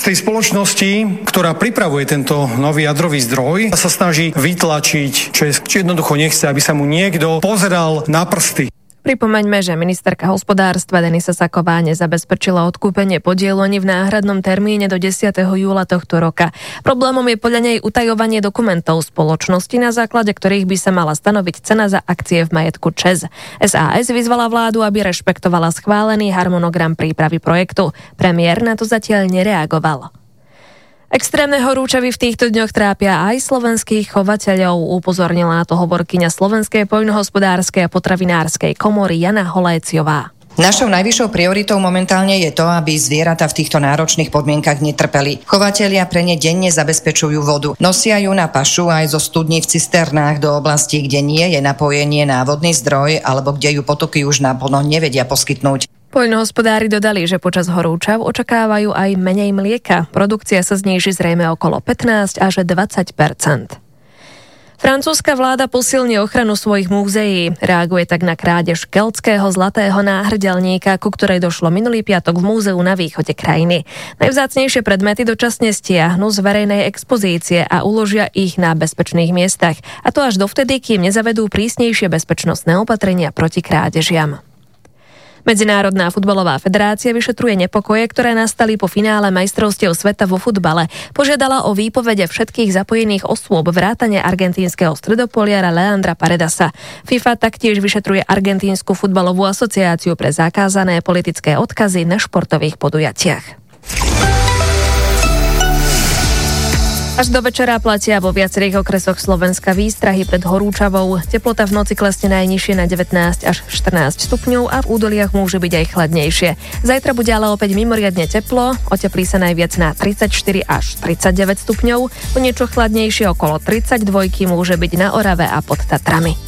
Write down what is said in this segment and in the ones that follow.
tej spoločnosti, ktorá pripravuje tento nový jadrový zdroj, sa snaží vytlačiť, čo jednoducho nechce, aby sa mu niekto pozeral na prsty. Pripomeňme, že ministerka hospodárstva Denisa Saková nezabezpečila odkúpenie podielu ani v náhradnom termíne do 10. júla tohto roka. Problémom je podľa nej utajovanie dokumentov spoločnosti, na základe ktorých by sa mala stanoviť cena za akcie v majetku ČEZ. SAS vyzvala vládu, aby rešpektovala schválený harmonogram prípravy projektu. Premiér na to zatiaľ nereagoval. Extrémne horúčavy v týchto dňoch trápia aj slovenských chovateľov, upozornila na to hovorkyňa Slovenskej poľnohospodárskej a potravinárskej komory Jana Holéciová. Našou najvyššou prioritou momentálne je to, aby zvieratá v týchto náročných podmienkach netrpeli. Chovatelia pre ne denne zabezpečujú vodu. Nosia ju na pašu aj zo studní v cisternách do oblastí, kde nie je napojenie na vodný zdroj alebo kde ju potoky už naplno nevedia poskytnúť. Poľnohospodári dodali, že počas horúčav očakávajú aj menej mlieka. Produkcia sa zníži zrejme okolo 15 až 20%. Francúzska vláda posilní ochranu svojich múzeí. Reaguje tak na krádež keltského zlatého náhrdelníka, ku ktorej došlo minulý piatok v múzeu na východe krajiny. Najvzácnejšie predmety dočasne stiahnu z verejnej expozície a uložia ich na bezpečných miestach. A to až dovtedy, kým nezavedú prísnejšie bezpečnostné opatrenia proti krádežiam. Medzinárodná futbalová federácia vyšetruje nepokoje, ktoré nastali po finále majstrovstiev sveta vo futbale. Požiadala o výpovede všetkých zapojených osôb vrátane argentínskeho stredopoliara Leandra Paredasa. FIFA taktiež vyšetruje argentínsku futbalovú asociáciu pre zakázané politické odkazy na športových podujatiach. Až do večera platia vo viacerých okresoch Slovenska výstrahy pred horúčavou. Teplota v noci klesne najnižšie na 19 až 14 stupňov a v údoliach môže byť aj chladnejšie. Zajtra bude ale opäť mimoriadne teplo, oteplí sa najviac na 34 až 39 stupňov, o niečo chladnejšie okolo 32 môže byť na Orave a pod Tatrami.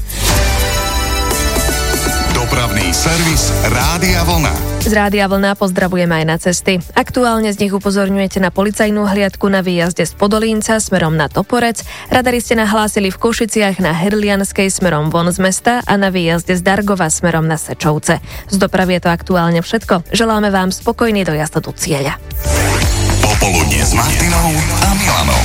Dopravný servis Rádia Vlna. Z Rádia Vlna pozdravujeme aj na cesty. Aktuálne z nich upozorňujete na policajnú hliadku na výjazde z Podolínca smerom na Toporec. Radari ste nahlásili v Košiciach na Herlianskej smerom von z mesta a na výjazde z Dargova smerom na Sečovce. Z dopravy je to aktuálne všetko. Želáme vám spokojný dojazd do cieľa. Popoludne s Martinou a Milanom.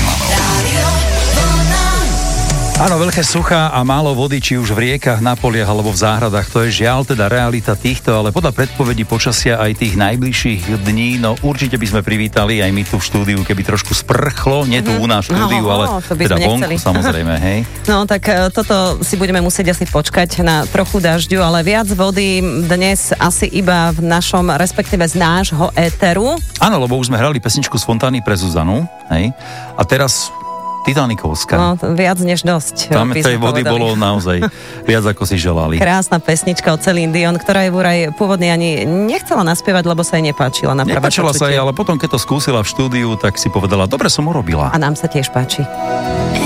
Áno, veľké suchá a málo vody, či už v riekach, na poliach alebo v záhradách. To je žiaľ teda realita týchto, ale podľa predpovedí počasia aj tých najbližších dní, no určite by sme privítali aj my tu v štúdiu, keby trošku sprchlo, nie tu u nás štúdiu, ale teda vonku samozrejme, hej. No tak toto si budeme musieť asi počkať na trochu dažďu, ale viac vody dnes asi iba v našom, respektíve z nášho éteru. Áno, lebo už sme hrali pesničku Spontánny pre Zuzanu, hej, a teraz Titanikovská. No, viac než dosť. Tam tej vody bolo naozaj viac, ako si želali. Krásna pesnička od Celine Dion, ktorá je vraj pôvodne ani nechcela naspievať, lebo sa jej nepáčila. Nepáčila sa jej, ale potom, keď to skúsila v štúdiu, tak si povedala, dobre som urobila. A nám sa tiež páči.